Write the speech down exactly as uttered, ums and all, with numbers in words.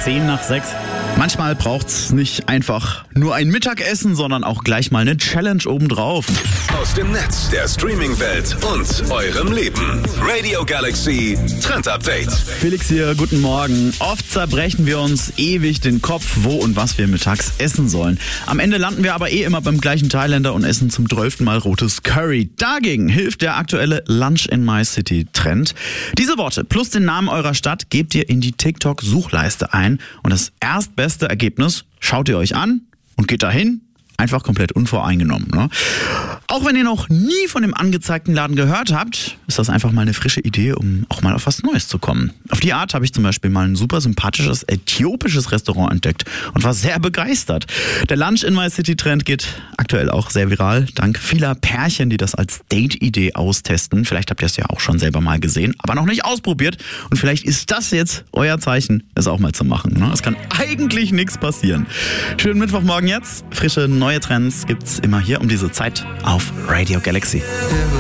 zehn nach sechs. Manchmal braucht's nicht einfach nur ein Mittagessen, sondern auch gleich mal eine Challenge obendrauf. Aus dem Netz, der Streaming-Welt und eurem Leben. Radio Galaxy Trend Update. Felix hier, guten Morgen. Oft zerbrechen wir uns ewig den Kopf, wo und was wir mittags essen sollen. Am Ende landen wir aber eh immer beim gleichen Thailänder und essen zum zwölften Mal rotes Curry. Dagegen hilft der aktuelle Lunch in My City Trend. Diese Worte plus den Namen eurer Stadt gebt ihr in die TikTok-Suchleiste ein und das erstbeste Ergebnis schaut ihr euch an und geht dahin. Einfach komplett unvoreingenommen. Ne? Auch wenn ihr noch nie von dem angezeigten Laden gehört habt, ist das einfach mal eine frische Idee, um auch mal auf was Neues zu kommen. Auf die Art habe ich zum Beispiel mal ein super sympathisches äthiopisches Restaurant entdeckt und war sehr begeistert. Der Lunch in My City Trend geht aktuell auch sehr viral, dank vieler Pärchen, die das als Date-Idee austesten. Vielleicht habt ihr es ja auch schon selber mal gesehen, aber noch nicht ausprobiert. Und vielleicht ist das jetzt euer Zeichen, es auch mal zu machen. Ne? Es kann eigentlich nichts passieren. Schönen Mittwochmorgen jetzt, frische neue Trends gibt's immer hier um diese Zeit auf Radio Galaxy.